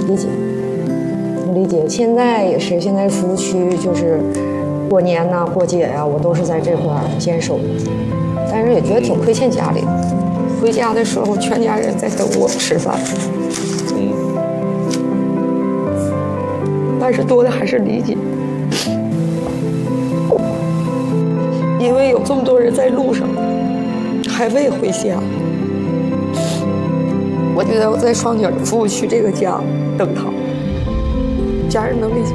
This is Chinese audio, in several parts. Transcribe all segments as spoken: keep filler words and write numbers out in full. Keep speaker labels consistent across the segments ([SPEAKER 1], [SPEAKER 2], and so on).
[SPEAKER 1] 理解，我理解。现在也是，现在服务区就是过年呐、过节呀、我都是在这块儿坚守，但是也觉得挺亏欠家里的。回家的时候，全家人在等我吃饭。嗯，但是多的还是理解，因为有这么多人在路上，还未回家。我觉得我在双井服务区这个家等他，家人能理解。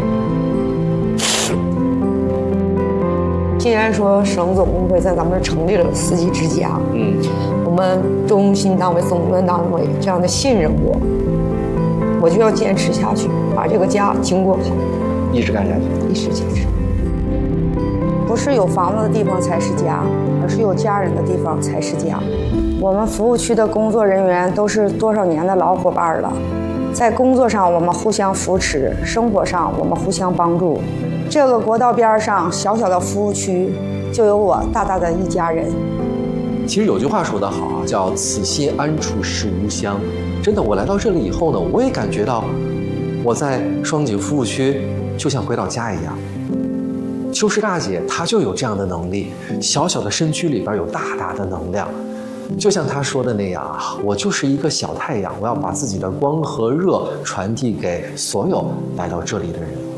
[SPEAKER 1] 既然说省总工会在咱们这儿成立了司机之家，嗯，我们中心单位、总工单位这样的信任我，我就要坚持下去，把这个家经过好，
[SPEAKER 2] 一直干下去，
[SPEAKER 1] 一直坚持。不是有房子的地方才是家，而是有家人的地方才是家。我们服务区的工作人员都是多少年的老伙伴了，在工作上我们互相扶持，生活上我们互相帮助。这个国道边上小小的服务区，就有我大大的一家人。
[SPEAKER 2] 其实有句话说得好啊，叫此心安处是吾乡。真的，我来到这里以后呢，我也感觉到我在双井服务区就像回到家一样。修饰大姐她就有这样的能力，小小的身躯里边有大大的能量。就像她说的那样啊，我就是一个小太阳，我要把自己的光和热传递给所有来到这里的人。